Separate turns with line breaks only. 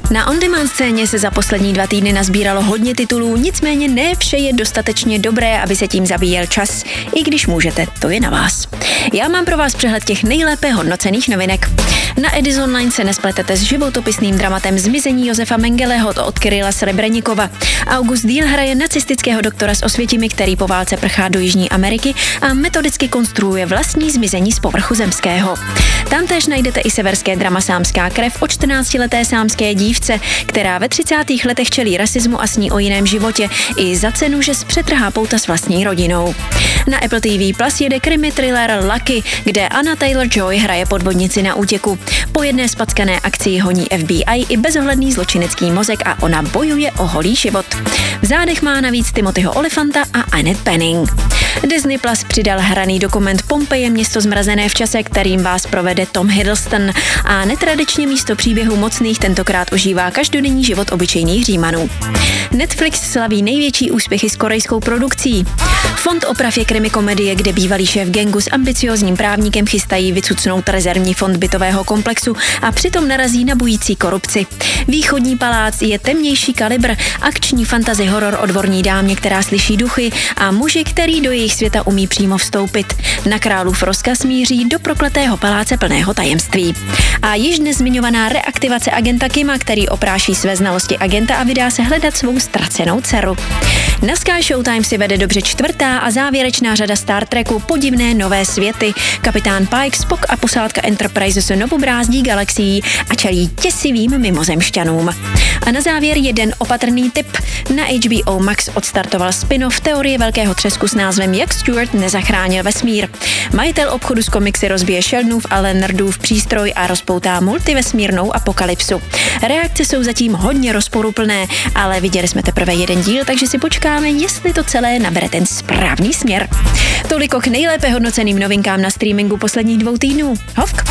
Na on-demand scéně se za poslední 2 týdny nazbíralo hodně titulů, nicméně ne vše je dostatečně dobré, aby se tím zabíjel čas. I když můžete, to je na vás. Já mám pro vás přehled těch nejlépe hodnocených novinek. Na Edis Online se nespletete s životopisným dramatem Zmizení Josefa Mengeleho od Kirila Srebrenikova. August Diehl hraje nacistického doktora z Osvětimi, který po válce prchá do Jižní Ameriky a metodicky konstruuje vlastní zmizení z povrchu zemského. Tam též najdete i severské drama Sámská krev o 14leté sámské dívce, která ve 30. letech čelí rasismu a sní o jiném životě i za cenu, že zpřetrhá pouta s vlastní rodinou. Na Apple TV Plus jede krimi thriller Lucky, kde Anna Taylor-Joy hraje podvodnici na útěku. Po jedné spackané akci honí FBI i bezohledný zločinecký mozek a ona bojuje o holý život. V zádech má navíc Timothyho Olyphanta a Annette Bening. Disney Plus přidal hraný dokument Pompeje, město zmrazené v čase, kterým vás provede Tom Hiddleston a netradičně místo příběhu mocných tentokrát užívá každodenní život obyčejných Římanů. Netflix slaví největší úspěchy s korejskou produkcí. Fond oprav je krimikomedie, kde bývalý šéf gangu s ambiciózním právníkem chystají vycucnout rezervní fond bytového komplexu a přitom narazí na bující korupci. Východní palác je temnější kalibr, akční fantasy horor o dvorní dámě, která slyší duchy a muži, který do jejich světa umí přímo vstoupit. Na králův rozkaz míří do prokletého paláce plného tajemství. A již dnes zmiňovaná reaktivace agenta Kima, který opráší své znalosti agenta a vydá se hledat svou ztracenou dceru. Na Sky Showtime si vede dobře 4. a závěrečná řada Star Treku Podivné nové světy. Kapitán Pike, Spock a posádka Enterprise se znovu brázdí galaxií a čelí děsivým mimozemšťanům. A na závěr jeden opatrný tip. Na HBO Max odstartoval spin-off Teorie velkého třesku s názvem Jak Stewart nezachránil vesmír. Majitel obchodu s komiksy rozbije Sheldonův a Leonardův přístroj a rozpoutá multivesmírnou apokalypsu. Reakce jsou zatím hodně rozporuplné, ale viděli jsme teprve jeden díl, takže si počkáme, jestli to celé nabere ten správný směr. Toliko k nejlépe hodnoceným novinkám na streamingu posledních 2 týdnů. Hovk!